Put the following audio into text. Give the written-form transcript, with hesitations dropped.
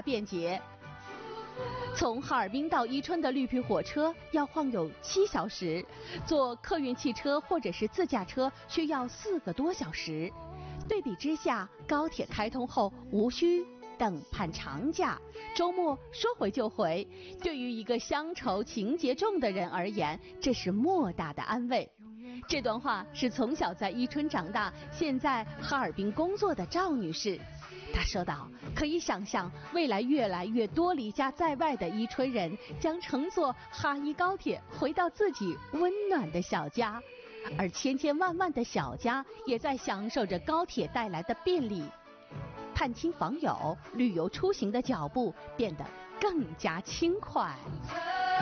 便捷。从哈尔滨到伊春的绿皮火车要晃悠7小时，坐客运汽车或者是自驾车需要4个多小时。对比之下，高铁开通后无需等盼长假，周末说回就回，对于一个乡愁情节重的人而言，这是莫大的安慰。这段话是从小在伊春长大，现在哈尔滨工作的赵女士。她说道：“可以想象，未来越来越多离家在外的伊春人将乘坐哈伊高铁回到自己温暖的小家，而千千万万的小家也在享受着高铁带来的便利。探亲访友、旅游出行的脚步变得更加轻快。”